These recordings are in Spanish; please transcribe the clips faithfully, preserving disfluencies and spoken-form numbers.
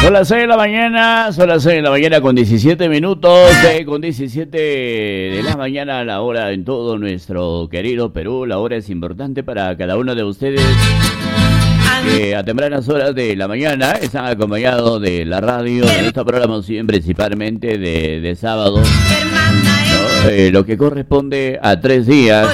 Son las seis de la mañana, son las seis de la mañana con diecisiete minutos, eh, con diecisiete de la mañana, la hora en todo nuestro querido Perú. La hora es importante para cada uno de ustedes que a tempranas horas de la mañana están acompañados de la radio en esta programación principalmente de, de sábado, ¿no? eh, lo que corresponde a tres días.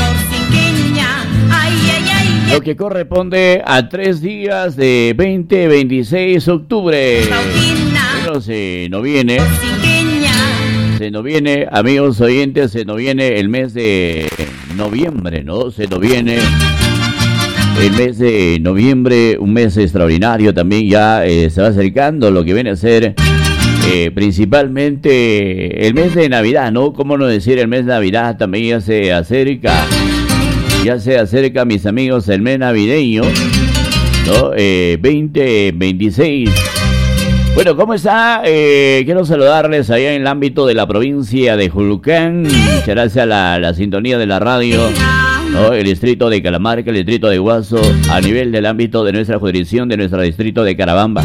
Lo que corresponde a tres días de veinte, veintiséis de octubre. Bueno, se nos viene, se nos viene, amigos oyentes, se nos viene el mes de noviembre, ¿no? Se nos viene el mes de noviembre, un mes extraordinario también, ya eh, se va acercando lo que viene a ser eh, principalmente el mes de Navidad, ¿no? ¿Cómo no decir el mes de Navidad? También ya se acerca. Ya se acerca, mis amigos, el mes navideño, ¿no? Eh, veinte veintiséis. Bueno, ¿cómo está? Eh, quiero saludarles allá en el ámbito de la provincia de Julucán. Muchas gracias a la, la sintonía de la radio, ¿no? El distrito de Calamarca, el distrito de Huaso, a nivel del ámbito de nuestra jurisdicción, de nuestro distrito de Carabamba.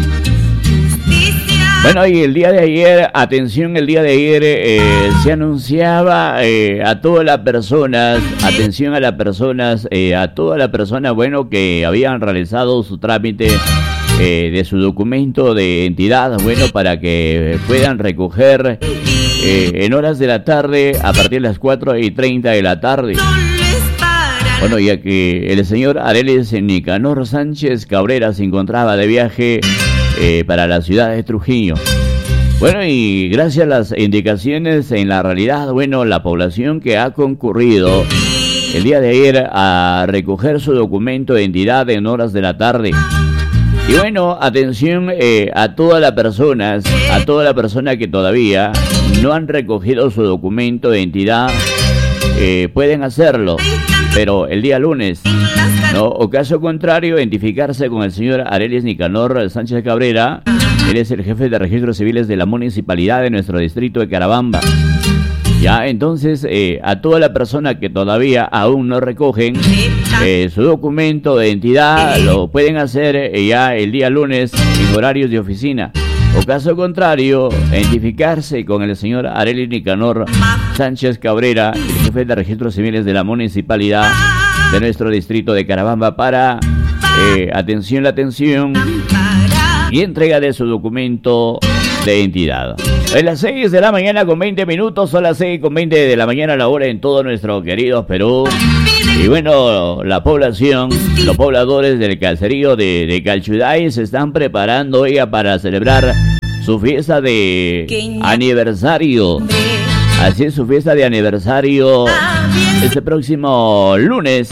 Bueno, y el día de ayer, atención, el día de ayer eh, se anunciaba eh, a todas las personas, atención a las personas, eh, a todas las personas, bueno, que habían realizado su trámite eh, de su documento de entidad, bueno, para que puedan recoger eh, en horas de la tarde, a partir de las cuatro y treinta de la tarde. Bueno, ya que el señor Arelis Nicanor Sánchez Cabrera se encontraba de viaje Eh, para la ciudad de Trujillo. Bueno, y gracias a las indicaciones, en la realidad, bueno, la población que ha concurrido el día de ayer a recoger su documento de identidad en horas de la tarde. Y bueno, atención eh, a todas las personas, a toda la persona que todavía no han recogido su documento de identidad, eh, pueden hacerlo, pero el día lunes, ¿no? O caso contrario, identificarse con el señor Arelis Nicanor Sánchez Cabrera. Él es el jefe de registros civiles de la municipalidad de nuestro distrito de Carabamba. Ya, entonces, eh, a toda la persona que todavía aún no recogen eh, su documento de identidad, lo pueden hacer eh, ya el día lunes en horarios de oficina. O caso contrario, identificarse con el señor Arelis Nicanor Sánchez Cabrera, el jefe de registros civiles de la municipalidad de nuestro distrito de Carabamba, para eh, atención, la atención y entrega de su documento de identidad. Es las seis de la mañana con veinte minutos, son las seis con veinte de la mañana, la hora en todo nuestro querido Perú. Y bueno, la población, los pobladores del caserío de, de Calchuday se están preparando hoy para celebrar su fiesta de aniversario. Así es, su fiesta de aniversario este próximo lunes.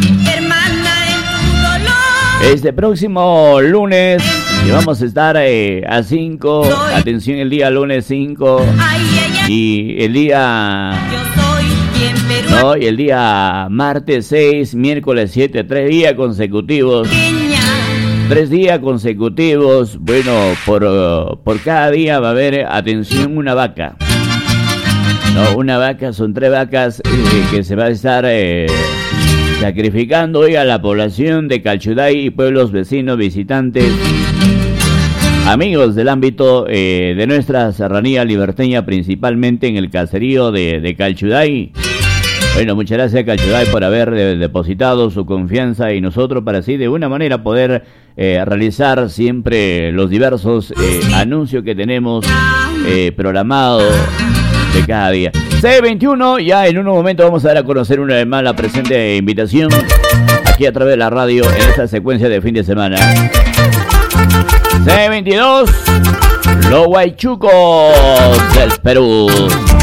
Este próximo lunes, y vamos a estar eh, a cinco, atención, el día lunes cinco, y el día... No, y el día martes seis, miércoles siete, tres días consecutivos. Tres días consecutivos. Bueno, por, uh, por cada día va a haber, atención, una vaca. No, una vaca, son tres vacas eh, que se va a estar eh, sacrificando hoy a la población de Calchuday y pueblos vecinos, visitantes, amigos del ámbito eh, de nuestra serranía liberteña, principalmente en el caserío de, de Calchuday. Bueno, muchas gracias, Calchuday, por haber de, depositado su confianza en nosotros para así de una manera poder eh, realizar siempre los diversos eh, anuncios que tenemos eh, programados de cada día. C veintiuno, ya en un momento vamos a dar a conocer una vez más la presente invitación aquí a través de la radio en esta secuencia de fin de semana. C veintidós, los Huaychucos del Perú.